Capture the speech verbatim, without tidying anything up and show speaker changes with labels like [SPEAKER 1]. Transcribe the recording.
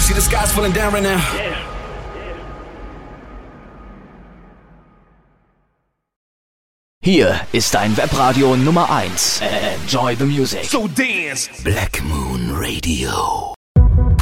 [SPEAKER 1] See the sky's falling down right now.
[SPEAKER 2] Hier ist dein Webradio Nummer eins. Enjoy the music.
[SPEAKER 1] So dance.
[SPEAKER 2] Black Moon Radio.